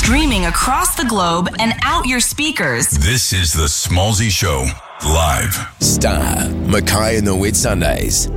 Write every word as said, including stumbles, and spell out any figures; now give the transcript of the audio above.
streaming across the globe and out your speakers. This is the Smallzy Show, live. Star, Mackay and the Wet Sundays.